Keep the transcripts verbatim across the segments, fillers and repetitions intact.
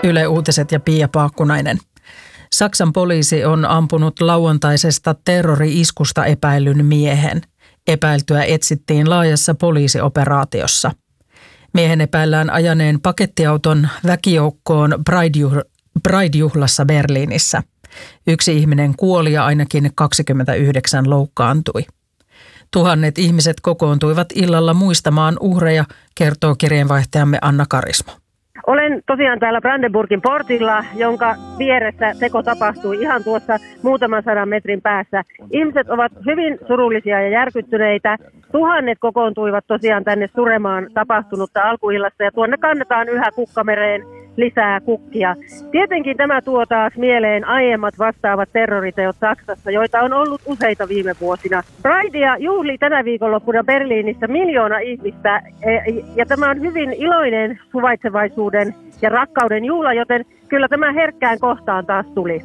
Yle Uutiset ja Pia Paakkunainen. Saksan poliisi on ampunut lauantaisesta terrori-iskusta epäillyn miehen. Epäiltyä etsittiin laajassa poliisioperaatiossa. Miehen epäillään ajaneen pakettiauton väkijoukkoon Pride-juhlassa Berliinissä. Yksi ihminen kuoli ja ainakin kaksikymmentäyhdeksän loukkaantui. Tuhannet ihmiset kokoontuivat illalla muistamaan uhreja, kertoo kirjeenvaihtajamme Anna Karismo. Olen tosiaan täällä Brandenburgin portilla, jonka vieressä teko tapahtui ihan tuossa muutaman sadan metrin päässä. Ihmiset ovat hyvin surullisia ja järkyttyneitä. Tuhannet kokoontuivat tosiaan tänne suremaan tapahtunutta alkuillasta ja tuonne kannetaan yhä Kukkamereen lisää kukkia. Tietenkin tämä tuo taas mieleen aiemmat vastaavat terroriteot Saksassa, joita on ollut useita viime vuosina. Pridea juhli tänä viikonloppuna Berliinissä miljoona ihmistä ja tämä on hyvin iloinen suvaitsevaisuuden ja rakkauden juhla, joten kyllä tämä herkkään kohtaan taas tuli.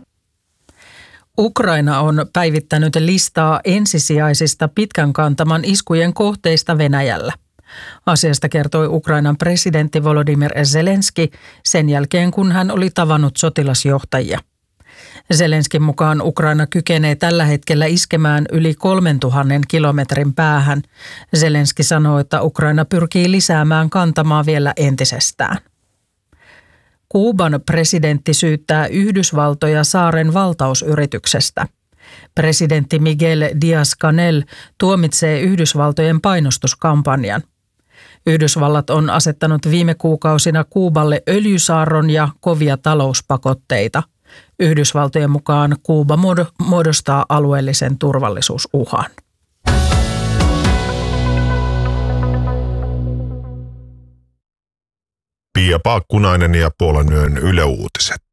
Ukraina on päivittänyt listaa ensisijaisista pitkän kantaman iskujen kohteista Venäjällä. Asiasta kertoi Ukrainan presidentti Volodymyr Zelenski sen jälkeen, kun hän oli tavannut sotilasjohtajia. Zelenskin mukaan Ukraina kykenee tällä hetkellä iskemään yli kolmentuhannen kilometrin päähän. Zelenski sanoi, että Ukraina pyrkii lisäämään kantamaa vielä entisestään. Kuuban presidentti syyttää Yhdysvaltoja saaren valtausyrityksestä. Presidentti Miguel Díaz-Canel tuomitsee Yhdysvaltojen painostuskampanjan. Yhdysvallat on asettanut viime kuukausina Kuuballe öljysaarron ja kovia talouspakotteita. Yhdysvaltojen mukaan Kuuba muodostaa alueellisen turvallisuusuhan. Pia Paakkunainen ja Puolen yön Yle Uutiset.